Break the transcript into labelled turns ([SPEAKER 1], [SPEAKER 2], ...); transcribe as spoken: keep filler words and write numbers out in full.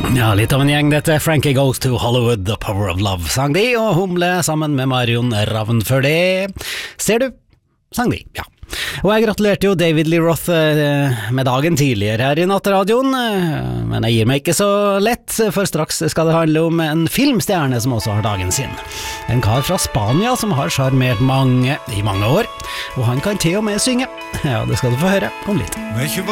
[SPEAKER 1] Ja, litt av en gjeng dette. Frankie Goes to Hollywood, The Power of Love sang de, og Humle sammen med Marion Ravn før det. Ser du, sang de, ja. Og jeg gratulerte jo David Lee Roth med dagen tidligere her i Nattradioen, men jeg gir meg ikke så lett, for straks skal det handle om en filmstjerne som også har dagen sin. En kar fra Spania som har charmert mange i mange år, og han kan til og med synge. Ja, det skal du få høre om litt.